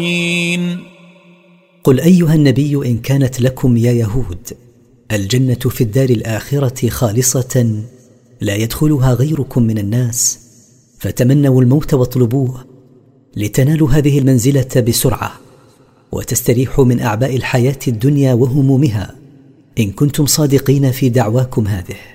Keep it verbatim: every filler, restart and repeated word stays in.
قل أيها النبي إن كانت لكم يا يهود الجنة في الدار الآخرة خالصة لا يدخلها غيركم من الناس فتمنوا الموت واطلبوه لتنالوا هذه المنزلة بسرعة وتستريحوا من أعباء الحياة الدنيا وهمومها إن كنتم صادقين في دعواكم هذه.